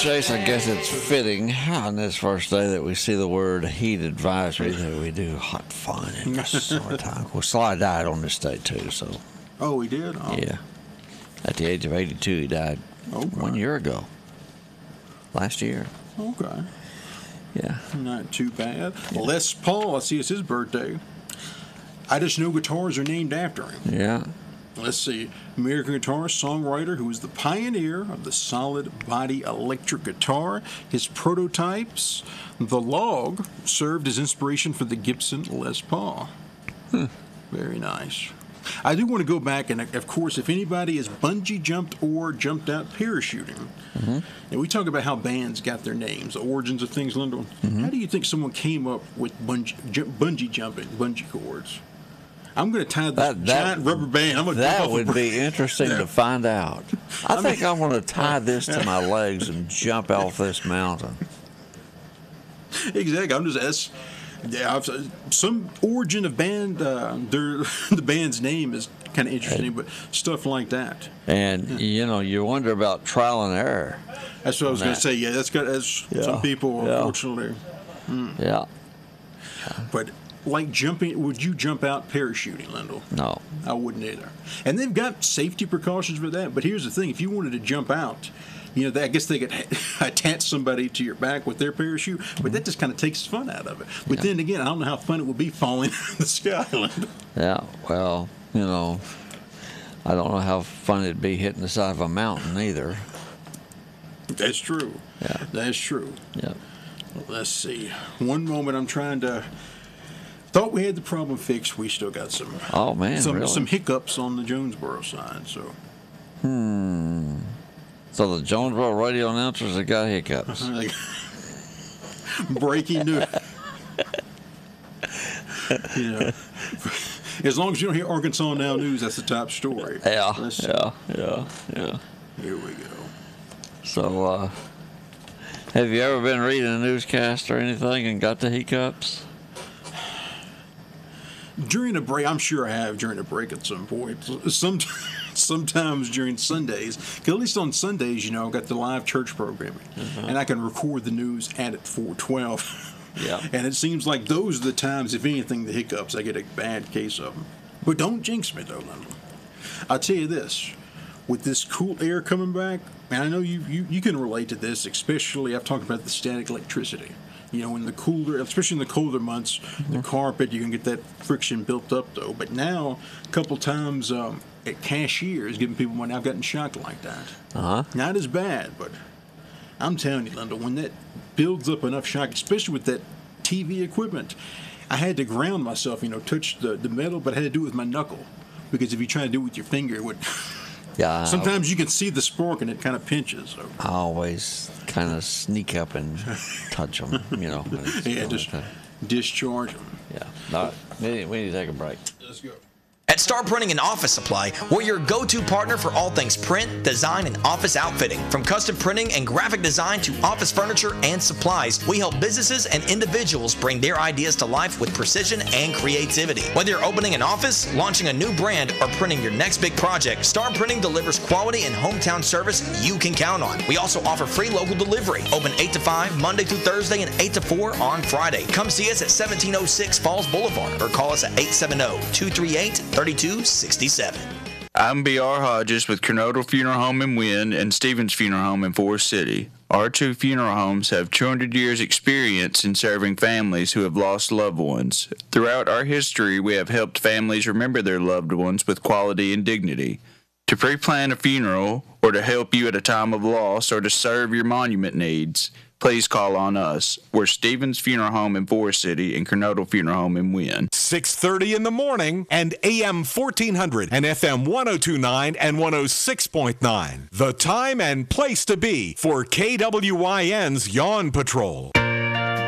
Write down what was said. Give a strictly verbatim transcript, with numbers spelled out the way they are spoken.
Chase, I guess it's fitting on this first day that we see the word heat advisory that we do hot fun in the summertime. Well, Sly died on this day, too, so. Oh, he did? Oh. Yeah. At the age of eighty-two, he died okay. one year ago. Last year. Okay. Yeah. Not too bad. Yeah. Les Paul, I see it's his birthday. I just know guitars are named after him. Yeah. Let's see. American guitarist, songwriter who was the pioneer of the solid body electric guitar. His prototypes, the Log, served as inspiration for the Gibson Les Paul. Hmm. Very nice. I do want to go back, and of course, if anybody has bungee jumped or jumped out parachuting, mm-hmm. and we talk about how bands got their names, the origins of things, Lyndon, mm-hmm. how do you think someone came up with bungee, j- bungee jumping, bungee cords? I'm going to tie this that, that, giant rubber band. I'm gonna that would be interesting yeah. to find out. I, I think mean, I want to tie this to my legs and jump off this mountain. Exactly. I'm just that's yeah. I've, some origin of band. Uh, the band's name is kind of interesting, but stuff like that. And yeah. you know, you wonder about trial and error. That's what I was going to say. Yeah, that's got as yeah. some people yeah. unfortunately. Mm. Yeah. But. Like jumping, would you jump out parachuting, Lyndall? No. I wouldn't either. And they've got safety precautions for that. But here's the thing: if you wanted to jump out, you know, they, I guess they could attach somebody to your back with their parachute. But mm-hmm. that just kind of takes fun out of it. But yeah. then again, I don't know how fun it would be falling in the sky, Lyndall. Yeah. Well, you know, I don't know how fun it'd be hitting the side of a mountain either. That's true. Yeah. That's true. Yeah. Let's see. One moment, I'm trying to. Thought we had the problem fixed. We still got some oh man some, really? some hiccups on the Jonesboro side. So hmm. So the Jonesboro radio announcers have got hiccups. Breaking news. Yeah. As long as you don't hear Arkansas Now News, that's the top story. Yeah. Let's yeah. Yeah. Yeah. Here we go. So, uh, have you ever been reading a newscast or anything and got the hiccups? During a break, I'm sure I have during a break at some point. Some, sometimes during Sundays, because at least on Sundays, you know, I've got the live church programming, mm-hmm. and I can record the news at it four twelve. Yeah. And it seems like those are the times, if anything, the hiccups, I get a bad case of them. But don't jinx me, though, Lyndall. I'll tell you this. With this cool air coming back, and I know you, you, you can relate to this, especially I've talked about the static electricity. You know, in the cooler, especially in the colder months, mm-hmm. the carpet, you can get that friction built up, though. But now, a couple times um, at cashiers, giving people money, I've gotten shocked like that. Uh-huh. Not as bad, but I'm telling you, Linda, when that builds up enough shock, especially with that T V equipment, I had to ground myself, you know, touch the, the metal, but I had to do it with my knuckle. Because if you try to do it with your finger, it would... Yeah, sometimes you can see the spark and it kind of pinches. So. I always kind of sneak up and touch them, you know. Yeah, just discharge them. Yeah. All right. We need, we need to take a break. Let's go. At Star Printing and Office Supply, we're your go-to partner for all things print, design, and office outfitting. From custom printing and graphic design to office furniture and supplies, we help businesses and individuals bring their ideas to life with precision and creativity. Whether you're opening an office, launching a new brand, or printing your next big project, Star Printing delivers quality and hometown service you can count on. We also offer free local delivery, open eight to five Monday through Thursday and eight to four on Friday. Come see us at seventeen oh six Falls Boulevard or call us at eight seven zero, two three eight, thirty-two sixty-seven. I'm B R Hodges with Kernodle Funeral Home in Wynn and Stevens Funeral Home in Forest City. Our two funeral homes have two hundred years experience in serving families who have lost loved ones. Throughout our history, we have helped families remember their loved ones with quality and dignity. To pre-plan a funeral, or to help you at a time of loss, or to serve your monument needs, please call on us. We're Stevens Funeral Home in Forest City and Kernodle Funeral Home in Wynn. six thirty in the morning and A M fourteen hundred and F M one oh two point nine and one oh six point nine. The time and place to be for K W Y N's Yawn Patrol.